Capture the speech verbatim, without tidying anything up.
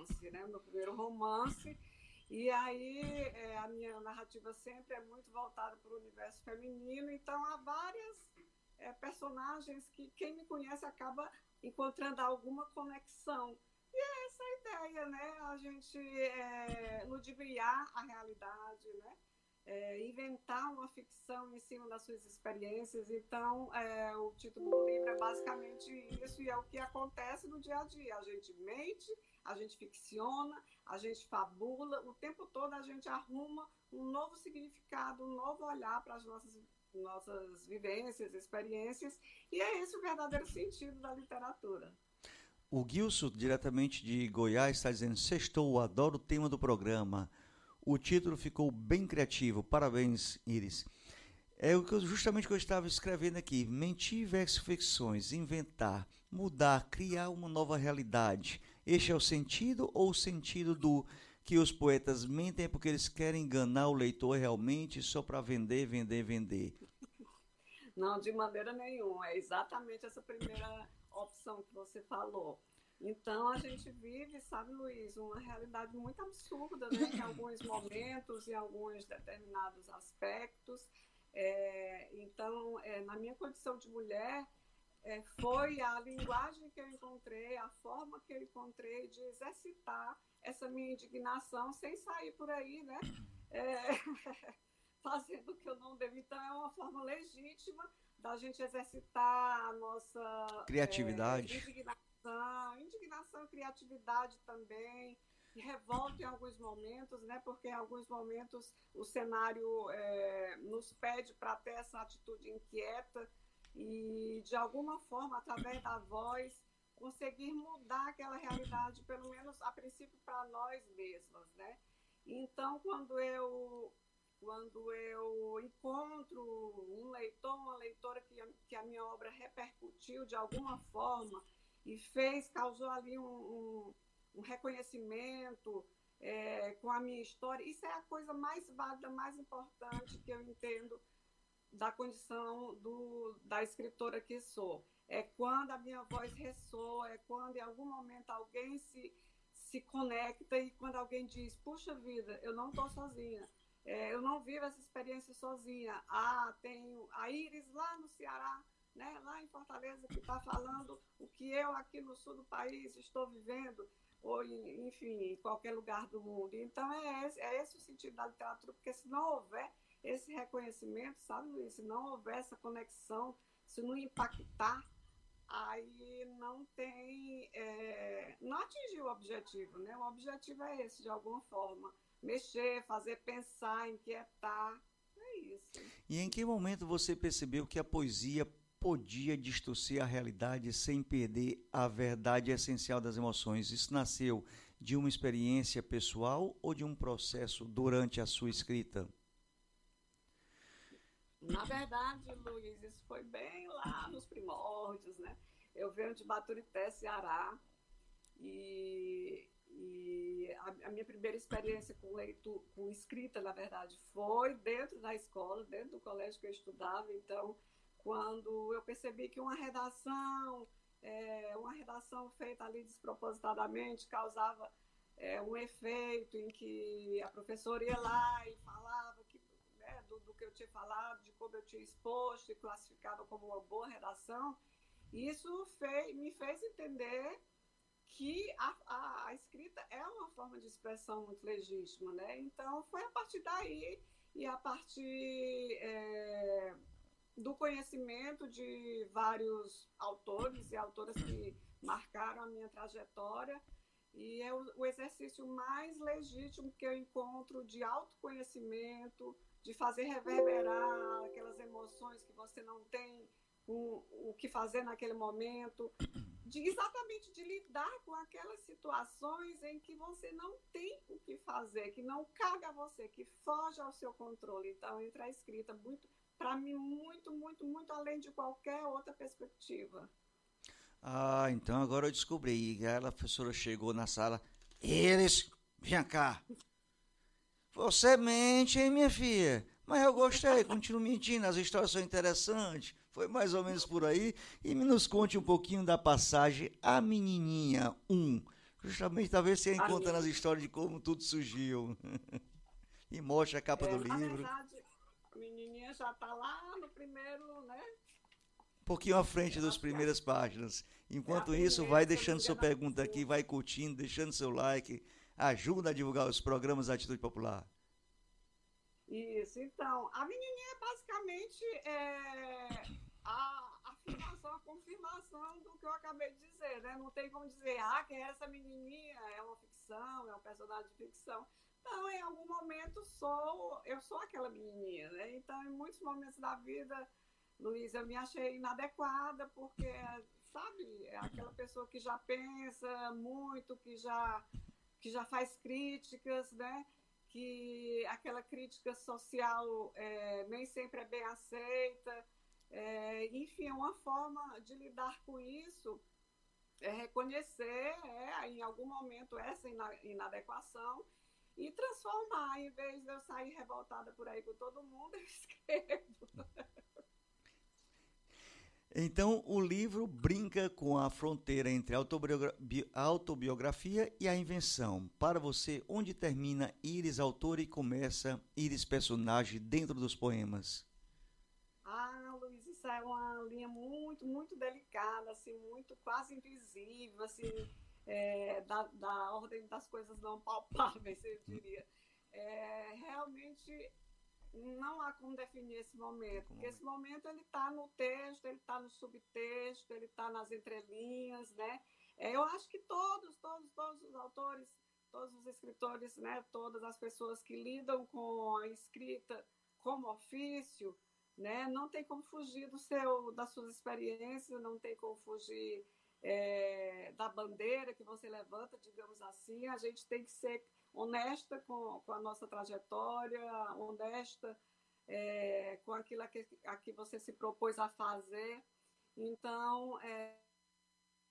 romance, né? Meu primeiro romance. E aí é, a minha narrativa sempre é muito voltada para o universo feminino, então há várias é, personagens que quem me conhece acaba encontrando alguma conexão. E é essa a ideia, né? A gente é, ludibriar a realidade, né? É, inventar uma ficção em cima das suas experiências. Então, é, o título do livro é basicamente isso, e é o que acontece no dia a dia. A gente mente, a gente ficciona, a gente fabula, o tempo todo a gente arruma um novo significado, um novo olhar para as nossas, nossas vivências, experiências, e é esse o verdadeiro sentido da literatura. O Gilson, diretamente de Goiás, está dizendo: Sextou, adoro o tema do programa. O título ficou bem criativo. Parabéns, Iris. É o que eu, justamente o que eu estava escrevendo aqui. Mentir versus ficções, inventar, mudar, criar uma nova realidade. Este é o sentido ou o sentido do que os poetas mentem porque eles querem enganar o leitor realmente só para vender, vender, vender? Não, de maneira nenhuma. É exatamente essa primeira opção que você falou. Então, a gente vive, sabe, Luiz, uma realidade muito absurda, né? Em alguns momentos, em alguns determinados aspectos. É, então, é, na minha condição de mulher, é, foi a linguagem que eu encontrei, a forma que eu encontrei de exercitar essa minha indignação sem sair por aí, né? É, fazendo o que eu não devo. Então, é uma forma legítima da gente exercitar a nossa é, Criatividade. indignação, indignação e criatividade também, revolta em alguns momentos, né? Porque em alguns momentos o cenário é, nos pede para ter essa atitude inquieta e, de alguma forma, através da voz, conseguir mudar aquela realidade, pelo menos a princípio para nós mesmas, né? Então, quando eu quando eu encontro um leitor, uma leitora que, que a minha obra repercutiu de alguma forma e fez, causou ali um, um, um reconhecimento é, com a minha história, isso é a coisa mais válida, mais importante que eu entendo da condição do, da escritora que sou. É quando a minha voz ressoa, é quando em algum momento alguém se, se conecta e quando alguém diz, puxa vida, eu não estou sozinha. É, eu não vivo essa experiência sozinha. Ah, tenho a Iris lá no Ceará, né, lá em Fortaleza, que está falando o que eu aqui no sul do país estou vivendo, ou, enfim, em qualquer lugar do mundo. Então, é esse, é esse o sentido da literatura, porque se não houver esse reconhecimento, sabe, Luiz, se não houver essa conexão, se não impactar, aí não tem, é, não atingiu o objetivo, né? O objetivo é esse, de alguma forma. Mexer, fazer pensar, inquietar, é isso. E em que momento você percebeu que a poesia podia distorcer a realidade sem perder a verdade essencial das emoções? Isso nasceu de uma experiência pessoal ou de um processo durante a sua escrita? Na verdade, Luiz, isso foi bem lá nos primórdios, né? Eu venho de Baturité, Ceará, e, e a, a minha primeira experiência com, leitura, com escrita, na verdade, foi dentro da escola, dentro do colégio que eu estudava. Então, quando eu percebi que uma redação, é, uma redação feita ali despropositadamente, causava é, um efeito em que a professora ia lá e falava que, né, do, do que eu tinha falado, de como eu tinha exposto e classificado como uma boa redação, isso fez, me fez entender que a, a, a escrita é uma forma de expressão muito legítima, né? Então, foi a partir daí e a partir é, do conhecimento de vários autores e autoras que marcaram a minha trajetória, e é o, o exercício mais legítimo que eu encontro de autoconhecimento, de fazer reverberar aquelas emoções que você não tem o, o que fazer naquele momento, de exatamente de lidar com aquelas situações em que você não tem o que fazer, que não cabe a você, que foge ao seu controle. Então, entra a escrita, muito, para mim, muito, muito, muito além de qualquer outra perspectiva. Ah, então agora eu descobri. E a professora chegou na sala. Eles, vem cá. Você mente, hein, minha filha? Mas eu gostei, continuo mentindo, as histórias são interessantes. Foi mais ou menos por aí. E me nos conte um pouquinho da passagem A Menininha um. Justamente, talvez você A contando as minha, histórias de como tudo surgiu. E mostra a capa do é, na livro. verdade, a menininha já está lá no primeiro, né? Um pouquinho à frente Eu das acho que é, primeiras páginas. é a Enquanto isso, vai primeira, se eu não deixando me sua engano, a pergunta aqui, segunda. vai curtindo, deixando seu like. Ajuda a divulgar os programas da Atitude Popular. Isso, então, a menininha é basicamente é, a afirmação, a confirmação do que eu acabei de dizer, né? Não tem como dizer, ah, quem é essa menininha? É uma ficção, é um personagem de ficção. Não, em algum momento sou, eu sou aquela menininha, né? Então, em muitos momentos da vida, Luiz, eu me achei inadequada, porque, sabe, é aquela pessoa que já pensa muito, que já, que já faz críticas, né? Que aquela crítica social é, nem sempre é bem aceita. É, enfim, uma forma de lidar com isso é reconhecer é, em algum momento essa inadequação e transformar, em vez de eu sair revoltada por aí com todo mundo, eu escrevo. Então, o livro brinca com a fronteira entre a autobiografia e a invenção. Para você, onde termina Iris autor e começa Iris personagem dentro dos poemas? Ah, Luiz, isso é uma linha muito, muito delicada, assim, muito quase invisível, assim, é, da, da ordem das coisas não palpáveis, eu diria. É, realmente não há como definir esse momento, porque esse momento ele está no texto, ele está no subtexto, ele está nas entrelinhas, né? É, eu acho que todos, todos, todos os autores, todos os escritores, né? Todas as pessoas que lidam com a escrita como ofício, né? Não tem como fugir do seu, das suas experiências, não tem como fugir é, da bandeira que você levanta, digamos assim. A gente tem que ser honesta com, com a nossa trajetória, honesta é, com aquilo a que, a que você se propôs a fazer. Então, é,